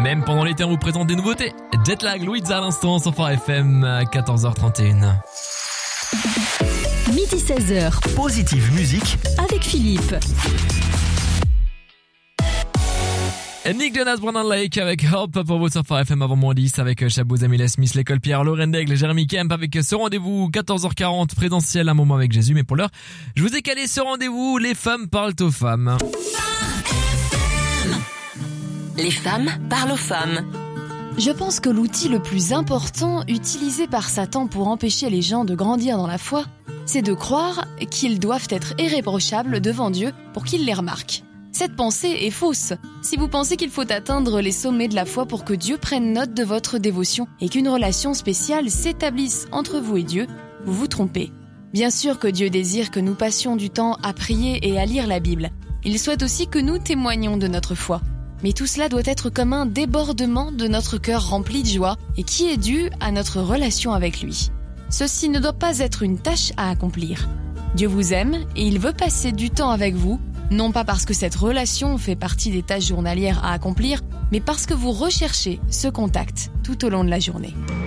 Même pendant l'été, on vous présente des nouveautés. Jetlag, Louis à l'instant, sur Phare FM, 14h31. Midi 16h. Positive musique avec Philippe. Nick Jonas, Brandon Lake avec Help pour vous sur Phare FM avant moins 10 avec Chabot, Amélie Smith, l'école Pierre, Lauren Daigle, Jérémy Kemp avec ce rendez-vous 14h40 présentiel, un moment avec Jésus. Mais pour l'heure, je vous ai calé ce rendez-vous, les femmes parlent aux femmes. Les femmes parlent aux femmes. Je pense que l'outil le plus important utilisé par Satan pour empêcher les gens de grandir dans la foi, c'est de croire qu'ils doivent être irréprochables devant Dieu pour qu'il les remarque. Cette pensée est fausse. Si vous pensez qu'il faut atteindre les sommets de la foi pour que Dieu prenne note de votre dévotion et qu'une relation spéciale s'établisse entre vous et Dieu, vous vous trompez. Bien sûr que Dieu désire que nous passions du temps à prier et à lire la Bible. Il souhaite aussi que nous témoignions de notre foi. Mais tout cela doit être comme un débordement de notre cœur rempli de joie et qui est dû à notre relation avec lui. Ceci ne doit pas être une tâche à accomplir. Dieu vous aime et il veut passer du temps avec vous, non pas parce que cette relation fait partie des tâches journalières à accomplir, mais parce que vous recherchez ce contact tout au long de la journée.